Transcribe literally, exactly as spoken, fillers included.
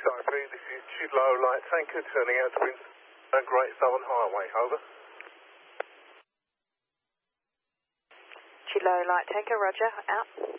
Cypress, this is Chidlow Light Tanker turning out to Winston Great Southern Highway, over. Chidlow Light Tanker, roger, out.